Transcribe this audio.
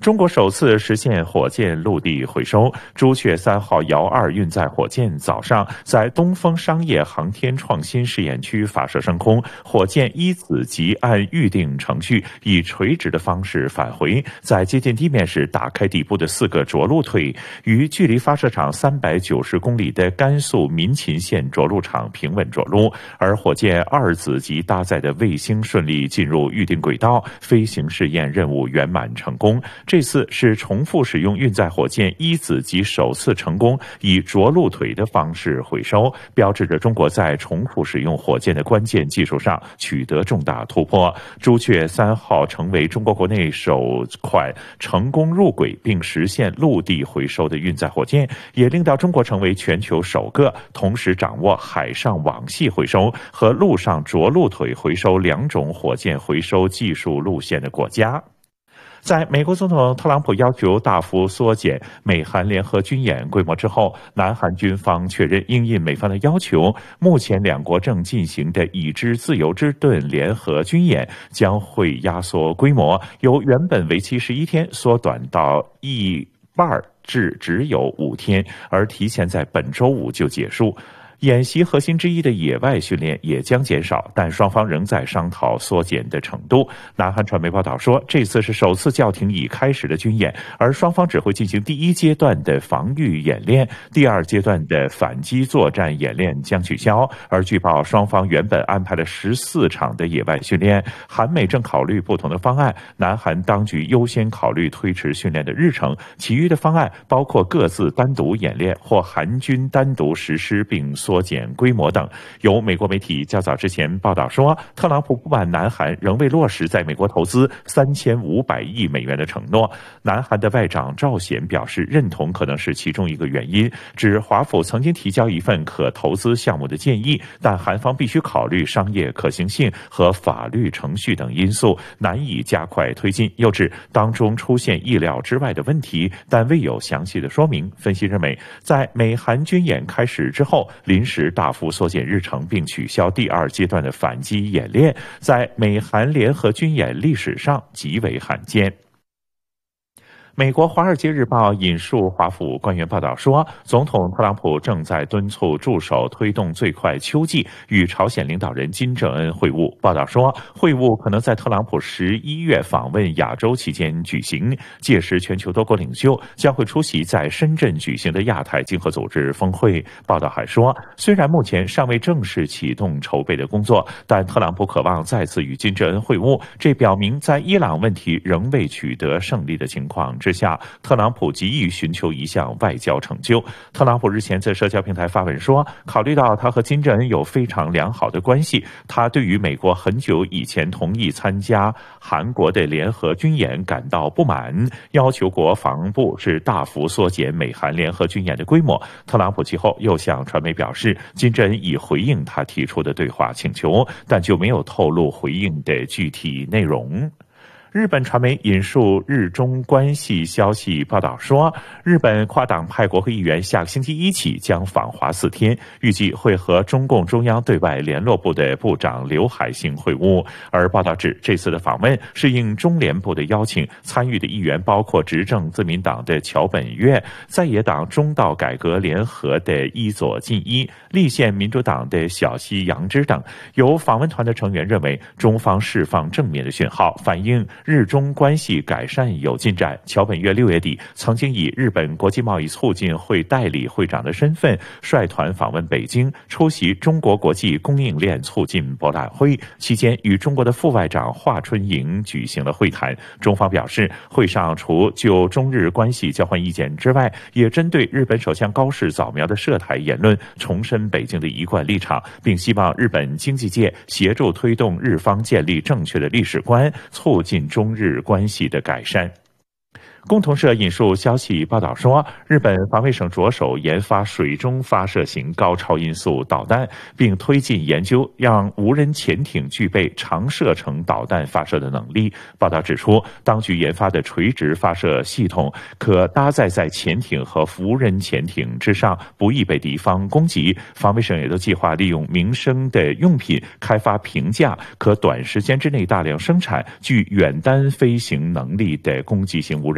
中国首次实现火箭陆地回收，朱雀3号遥2运载火箭早上在东风商业航天创新试验区发射升空，火箭一子级按预定程序以垂直的方式返回，在接近地面时打开底部的4个着陆腿，于距离发射场390公里的甘肃民勤县着陆场平稳着陆，而火箭2子级搭载的卫星顺利进入预定轨道，飞行试验任务圆满成功。这次是重复使用运载火箭1子级首次成功以着陆腿的方式回收，标志着中国在重复使用火箭的关键技术上取得重大突破。朱雀3号成为中国国内首款成功入轨并实现陆地回收的运载火箭，也令到中国成为全球首个同时掌握海上网系回收和陆上着陆腿回收2种火箭回收技术路线的国家。在美国总统特朗普要求大幅缩减美韩联合军演规模之后，南韩军方确认因应美方的要求，目前两国正进行的已知自由之盾联合军演将会压缩规模，由原本为期11天缩短到一半至只有5天，而提前在本周5就结束。演习核心之一的野外训练也将减少，但双方仍在商讨缩减的程度。南韩传媒报道说，这次是首次叫停已开始的军演，而双方只会进行第1阶段的防御演练，第2阶段的反击作战演练将取消。而据报，双方原本安排了14场的野外训练，韩美正考虑不同的方案，南韩当局优先考虑推迟训练的日程，其余的方案包括各自单独演练或韩军单独实施并缩减规模等。有美国媒体较早之前报道说，特朗普不满南韩仍未落实在美国投资3500亿美元的承诺。南韩的外长赵显表示认同可能是其中一个原因，指华府曾经提交一份可投资项目的建议，但韩方必须考虑商业可行性和法律程序等因素，难以加快推进。又指当中出现意料之外的问题，但未有详细的说明。分析认为，在美韩军演开始之后，临时大幅缩减日程并取消第2阶段的反击演练，在美韩联合军演历史上极为罕见。美国《华尔街日报》引述华府官员报道说，总统特朗普正在敦促助手推动最快秋季与朝鲜领导人金正恩会晤。报道说，会晤可能在特朗普11月访问亚洲期间举行，届时全球多国领袖将会出席在深圳举行的亚太经合组织峰会。报道还说，虽然目前尚未正式启动筹备的工作，但特朗普渴望再次与金正恩会晤，这表明在伊朗问题仍未取得胜利的情况之下，特朗普急于寻求一项外交成就。特朗普日前在社交平台发文说，考虑到他和金正恩有非常良好的关系，他对于美国很久以前同意参加韩国的联合军演感到不满，要求国防部是大幅缩减美韩联合军演的规模。特朗普其后又向传媒表示，金正恩已回应他提出的对话请求，但就没有透露回应的具体内容。日本传媒引述日中关系消息报道说，日本跨党派国会议员下个星期1起将访华4天，预计会和中共中央对外联络部的部长刘海庆会晤。而报道指，这次的访问是应中联部的邀请，参与的议员包括执政自民党的桥本月、在野党中道改革联合的伊佐进一、立宪民主党的小西洋之等。有访问团的成员认为，中方释放正面的讯号，反映日中关系改善有进展。桥本月6月底曾经以日本国际贸易促进会代理会长的身份率团访问北京，出席中国国际供应链促进博览会，期间与中国的副外长华春莹举行了会谈。中方表示，会上除就中日关系交换意见之外，也针对日本首相高市早苗的涉台言论重申北京的一贯立场，并希望日本经济界协助推动日方建立正确的历史观，促进中日关系的改善。共同社引述消息报道说，日本防卫省着手研发水中发射型高超音速导弹，并推进研究让无人潜艇具备长射程导弹发射的能力。报道指出，当局研发的垂直发射系统可搭载在潜艇和无人潜艇之上，不易被敌方攻击。防卫省也都计划利用民生的用品开发平价、可短时间之内大量生产、具远单飞行能力的攻击型无人